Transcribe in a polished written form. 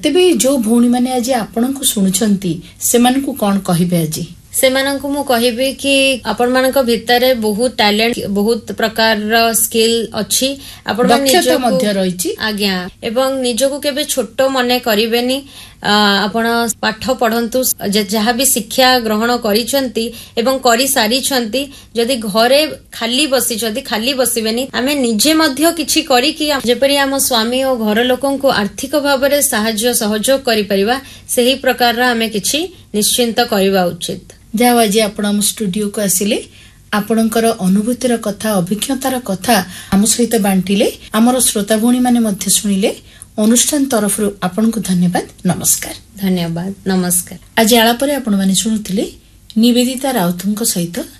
तेबे जो भौणी माने आज आपनकु सुनुछंती सेमानकु कोन कहिबे आज सेमानकु मु कहिबे कि आपण मानक भितरे बहुत टैलेंट बहुत प्रकार स्किल अछि आपण मान दक्षता मध्य रहिछि आज्ञा एवं निजको केबे छोटो मने करिवेनी आपण पाठ पढंतु जहा भी शिक्षा ग्रहण करिसंती एवं करि सारिसंती जदि घरे खाली बसिसंती खाली बसिबेनी आमे निजे मध्य किछि करी कि जेपरि हम स्वामी और घर लोकन को आर्थिक भाबरे सहाय्य सहयोग करि परिबा सेही प्रकार रा आमे किछि निश्चिंत करिबा उचित। जाओ आज आपण हम स्टूडियो को आसिले आपणकर अनुभूतिर कथा अभिज्ञतार कथा आम सहित बांटिले आमर श्रोता भौणी माने मध्य सुनिले अनुष्ठान तरफ आपनको धन्यवाद नमस्कार। धन्यवाद नमस्कार। आज आलापरे आपण माने सुनुथिले निवेदिता राउतଙ୍କ सहित